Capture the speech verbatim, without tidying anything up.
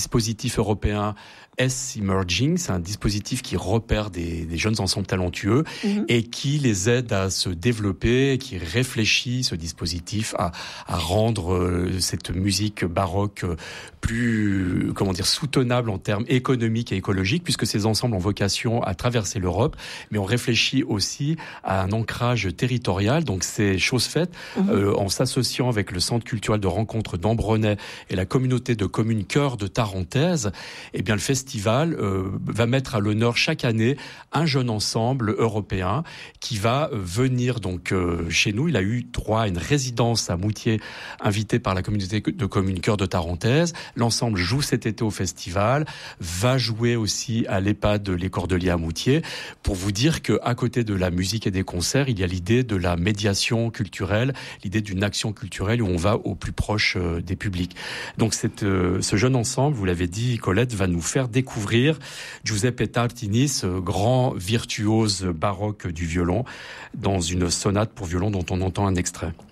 dispositif européen S Emerging, c'est un dispositif qui repère des, des jeunes ensembles talentueux mmh. et qui les aide à se développer, qui réfléchit ce dispositif à, à rendre euh, cette musique baroque plus, comment dire, soutenable en termes économiques et écologiques, puisque ces ensembles ont vocation à traverser l'Europe, mais on réfléchit aussi à un ancrage territorial. Donc c'est chose faite mmh. euh, en s'associant avec le Centre culturel de rencontre d'Ambronay et la communauté de communes Cœur de Tarentaise. Eh bien, le festival euh, va mettre à l'honneur chaque année un jeune ensemble européen qui va venir donc euh, chez nous. Il a eu droit à une résidence à Moutier, invité par la communauté de communes Cœur de Tarentaise. L'ensemble joue cet été au festival, va jouer aussi à l'EHPAD Les Cordeliers à Moutier, pour vous dire qu'à côté de la musique et des concerts, il y a l'idée de la médiation culturelle, l'idée d'une action culturelle où on va au plus proche euh, des publics. Donc cette, euh, ce jeune ensemble, vous l'avez dit, Colette, va nous faire découvrir Giuseppe Tartini, ce grand virtuose baroque du violon, dans une sonate pour violon dont on entend un extrait.